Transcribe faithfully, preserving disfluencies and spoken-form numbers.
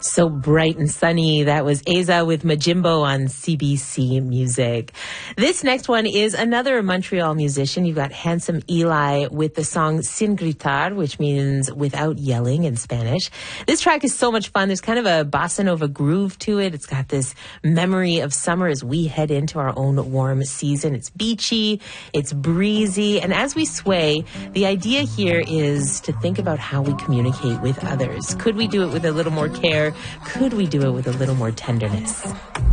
So bright and sunny. That was Aza with Majimbo on C B C Music. This next one is another Montreal musician. You've got Handsome Eli with the song Sin Gritar, which means without yelling in Spanish. This track is so much fun. There's kind of a bossa nova groove to it. It's got this memory of summer as we head into our own warm season. It's beachy, it's breezy, and as we sway, the idea here is to think about how we communicate with others. Could we do it with a little more care? Could we do it with a little more tenderness?